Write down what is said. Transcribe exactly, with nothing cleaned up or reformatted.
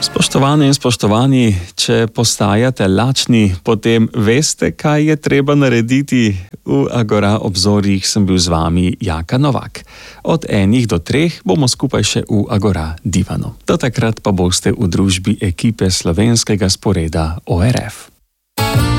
Spoštovane in spoštovani, če postajate lačni, potem veste, kaj je treba narediti. V Agora obzorjih sem bil z vami Jaka Novak. Od enih do treh bomo skupaj še v Agora divanu. Do takrat pa boste v družbi ekipe slovenskega sporeda O R F.